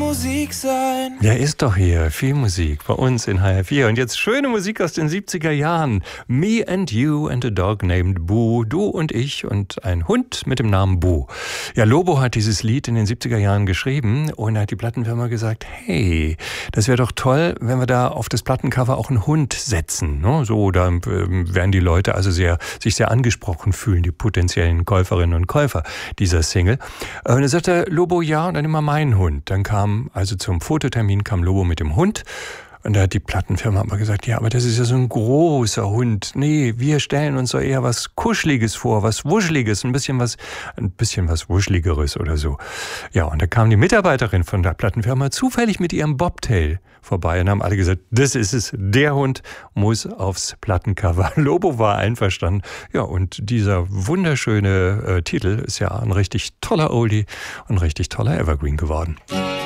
Musik sein. Ja, ist doch hier viel Musik bei uns in HR4. Und jetzt schöne Musik aus den 70er Jahren. Me and You and a Dog Named Boo. Du und ich und ein Hund mit dem Namen Boo. Ja, Lobo hat dieses Lied in den 70er Jahren geschrieben und hat die Plattenfirma gesagt, hey, das wäre doch toll, wenn wir da auf das Plattencover auch einen Hund setzen. Ne? So, da werden die Leute also sich sehr angesprochen fühlen, die potenziellen Käuferinnen und Käufer dieser Single. Und dann sagte Lobo, ja, und dann immer meinen Hund. Dann kam, also zum Fototermin kam Lobo mit dem Hund. Und da hat die Plattenfirma aber gesagt, ja, aber das ist ja so ein großer Hund. Nee, wir stellen uns doch eher was Kuscheliges vor, was Wuscheliges, ein bisschen was Wuscheligeres oder so. Ja, und da kam die Mitarbeiterin von der Plattenfirma zufällig mit ihrem Bobtail vorbei und haben alle gesagt, das ist es, der Hund muss aufs Plattencover. Lobo war einverstanden. Ja, und dieser wunderschöne Titel ist ja ein richtig toller Oldie und ein richtig toller Evergreen geworden.